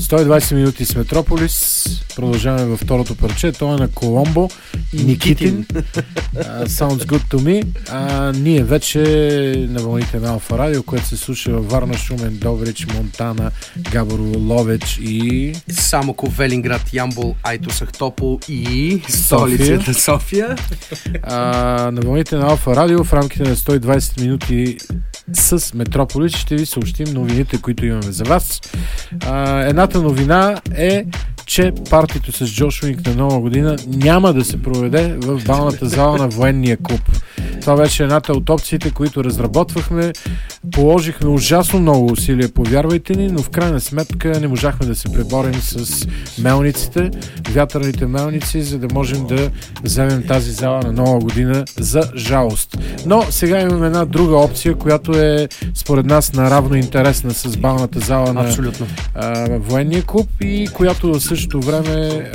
120 минути с Метрополис. Продължаваме във второто парче. Това е на Коломбо и Никитин. Sounds good to me. Ние вече на вълните на Алфа Радио, което се слуша във Варна, Шумен, Добрич, Монтана, Габрово, Ловеч и Самоков, Велинград, Ямбол, Айтос, Ахтопол и столицата София. На вълните на Алфа Радио в рамките на 120 минути с Метрополис ще ви съобщим новините, които имаме за вас. Едната новина е, че партито с Джош Уинг на Нова година няма да се проведе в балната зала на военния клуб. Това беше едната от опциите, които разработвахме. Положихме ужасно много усилия, повярвайте ни, но в крайна сметка не можахме да се преборим с мелниците, вятърните мелници, за да можем да вземем тази зала на Нова година, за жалост. Но сега имаме една друга опция, която е според нас наравно интересна с балната зала на военния клуб и която в същото време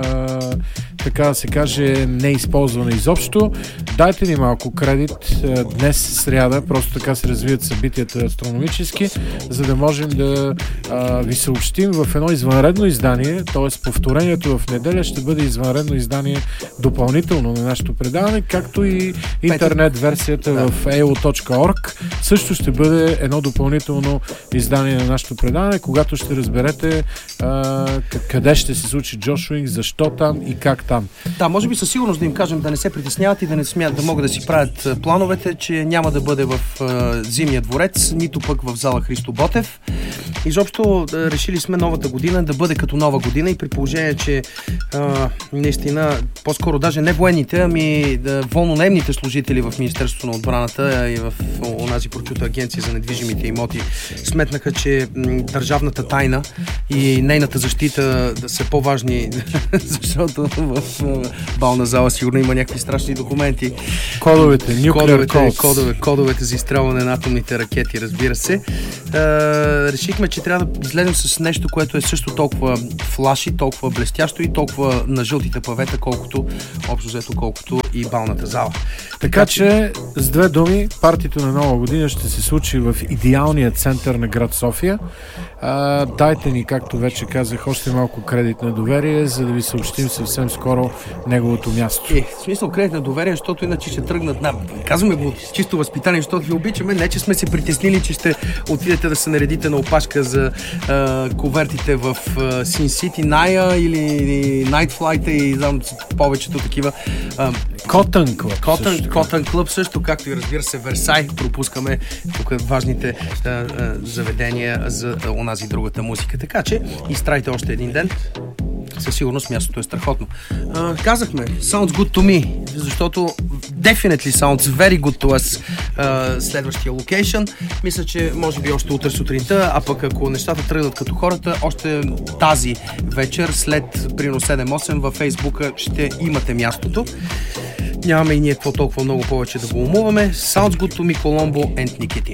така да се каже, не е използвана изобщо. Дайте ни малко кредит. Днес сряда, просто така се развият събитията астрономически, за да можем да ви съобщим в едно извънредно издание, т.е. повторението в неделя ще бъде извънредно издание допълнително на нашето предаване, както и интернет версията в eo.org. Също ще бъде едно допълнително издание на нашето предаване, когато ще разберете къде ще се случи Джош Уинг, защо там и как там. Да, може би със сигурност да им кажем да не се притесняват и да не смятат да могат да си правят плановете, че няма да бъде в Зимния дворец, нито пък в зала Христо Ботев. Изобщо решили сме новата година да бъде като нова година и при положение, че наистина по-скоро даже не военните, ами волнонаемните служители в Министерството на отбраната и в онази прочута агенция за недвижимите имоти сметнаха, че държавната тайна и нейната защита са по-важни, защото в бална зала сигурно има някакви страшни документи. Кодовете за изстрелване на атомните ракети, разбира се. Решихме, че трябва да излезем с нещо, което е също толкова флаши, толкова блестящо и толкова на жълтите павета, колкото и балната зала. Така че, с две думи, партито на Нова година ще се случи в идеалния център на град София. Дайте ни, както вече казах, още малко кредит на доверие, за да ви съобщим съвсем скоро неговото място. В смисъл кредит на доверие, защото иначе ще тръгнат казваме го чисто възпитание, защото ви обичаме, не че сме се притеснили, че ще отидете да се наредите на опашка за ковертите в Sin City, Ная или Night Flight и знам повечето такива. Cotton Club също, както и разбира се Версай. Пропускаме тук важните заведения за онази другата музика. Така че изтрайте още един ден. Със сигурност мястото е страхотно. Казахме, sounds good to me, защото definitely sounds very good to us следващия локейшн. Мисля, че може би още утре сутринта, а пък ако нещата тръгнат като хората, още тази вечер, след примерно 7-8 във Фейсбука ще имате мястото. Нямаме и ние какво толкова много повече да го умуваме. Sounds good to me, Colombo and Nikitin.